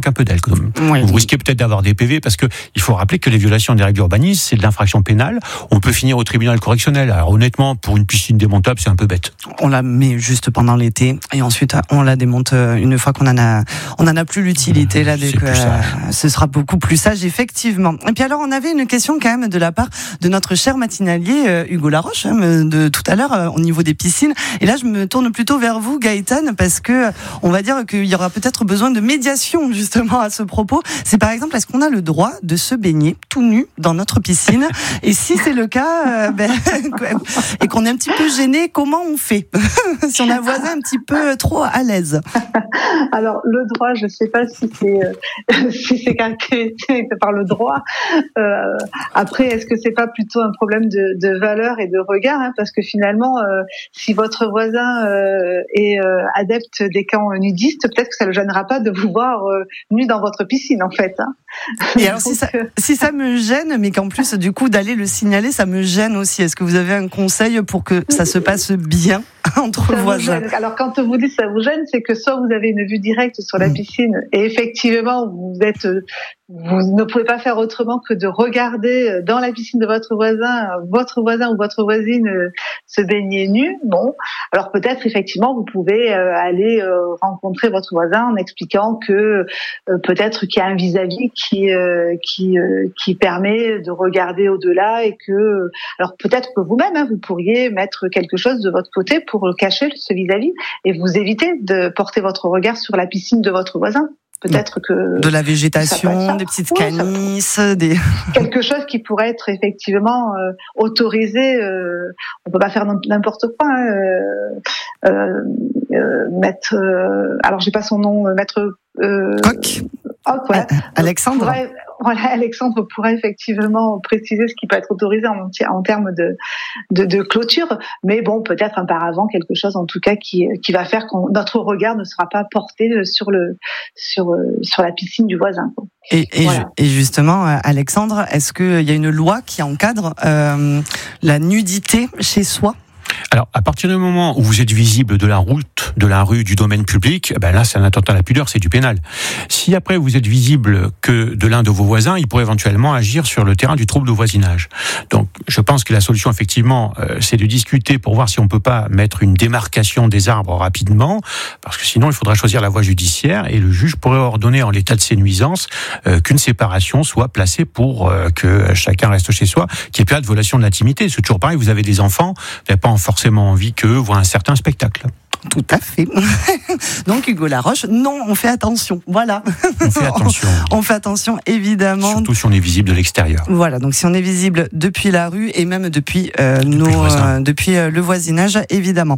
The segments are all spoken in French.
manque un peu d'aile. Oui. Vous risquez peut-être d'avoir des PV parce que il faut rappeler que les violations des règles d'urbanisme, c'est de l'infraction pénale. On peut finir au tribunal correctionnel. Alors honnêtement, pour une piscine démontable, c'est un peu bête. On la met juste pendant l'été et ensuite on la démonte une fois qu'on en a plus l'utilité. Là, ce sera beaucoup plus sage, effectivement. Et puis alors, on avait une question quand même de la part de notre cher matinalier Hugo Laroche de tout à l'heure au niveau des piscines. Et là, je me tourne plutôt vers vous, Gaëtan, parce que on va dire qu'il y aura peut-être besoin de médiation justement à ce propos. C'est par exemple, est-ce qu'on a le droit de se baigner tout nu dans notre piscine? Et si c'est le cas, et qu'on est un petit peu gêné, comment on fait si on a un voisin un petit peu trop à l'aise? Alors le droit, je ne sais pas si c'est caractérisé par le droit. Après, est-ce que c'est pas plutôt un problème de valeur et de regard, parce que finalement, si votre voisin est adepte des camps nudistes, peut-être que ça le gênera pas de vous voir nu dans votre piscine, en fait. Et alors, si ça me gêne, mais qu'en plus du coup d'aller le signaler, ça me gêne aussi. Est-ce que vous avez un conseil pour que ça se passe bien entre voisins? Alors quand vous dites ça vous gêne, c'est que soit vous avez une vue directe sur la piscine et effectivement vous ne pouvez pas faire autrement que de regarder dans la piscine de votre voisin ou votre voisine se baigner nu. Bon, alors peut-être effectivement vous pouvez aller rencontrer votre voisin en expliquant que peut-être qu'il y a un vis-à-vis qui permet de regarder au-delà et que alors peut-être que vous-même vous pourriez mettre quelque chose de votre côté pour cacher ce vis-à-vis et vous éviter de porter votre regard sur la piscine de votre voisin. Peut-être que de la végétation, des petites canisses, quelque chose qui pourrait être effectivement autorisé. On peut pas faire n'importe quoi. Maître, alors j'ai pas son nom, maître Coq. Ouais. Alexandre. Alexandre pourrait effectivement préciser ce qui peut être autorisé en termes de clôture, mais bon, peut-être un paravent, quelque chose en tout cas qui va faire que notre regard ne sera pas porté sur la piscine du voisin. Et justement, Alexandre, est-ce qu'il y a une loi qui encadre la nudité chez soi? Alors, à partir du moment où vous êtes visible de la route, de la rue, du domaine public, là, c'est un attentat à la pudeur, c'est du pénal. Si après vous êtes visible que de l'un de vos voisins, il pourrait éventuellement agir sur le terrain du trouble de voisinage. Donc, je pense que la solution, effectivement, c'est de discuter pour voir si on peut pas mettre une démarcation des arbres rapidement, parce que sinon, il faudra choisir la voie judiciaire et le juge pourrait ordonner, en l'état de ces nuisances, qu'une séparation soit placée pour que chacun reste chez soi, qu'il n'y ait pas de violation de l'intimité. C'est toujours pareil, vous avez des enfants, vous n'avez pas forcément envie qu'eux voient un certain spectacle. Tout à fait. Donc Hugo Laroche, non, on fait attention. Voilà. On fait attention. On fait attention, évidemment. Surtout si on est visible de l'extérieur. Voilà, donc si on est visible depuis la rue et même depuis le voisinage, évidemment.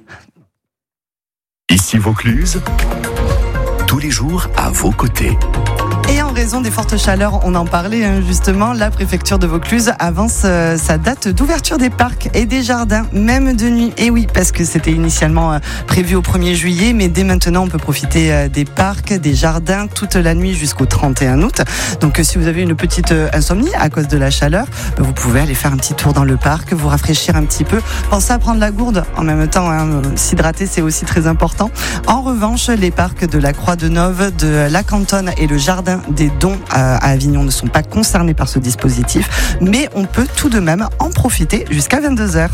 Ici Vaucluse, tous les jours à vos côtés. Et en raison des fortes chaleurs, on en parlait justement, la préfecture de Vaucluse avance sa date d'ouverture des parcs et des jardins, même de nuit. Et oui, parce que c'était initialement prévu au 1er juillet, mais dès maintenant, on peut profiter des parcs, des jardins toute la nuit jusqu'au 31 août. Donc si vous avez une petite insomnie à cause de la chaleur, vous pouvez aller faire un petit tour dans le parc, vous rafraîchir un petit peu. Pensez à prendre la gourde en même temps, s'hydrater, c'est aussi très important. En revanche, les parcs de la Croix-de-Nove, de la Cantonne et le jardin des Dons à Avignon ne sont pas concernés par ce dispositif, mais on peut tout de même en profiter jusqu'à 22h.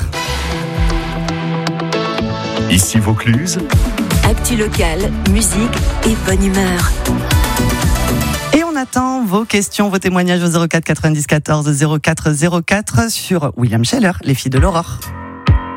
Ici Vaucluse. Actu locale, musique et bonne humeur. Et on attend vos questions, vos témoignages au 04 90 14 04 04 sur William Scheller, les filles de l'aurore.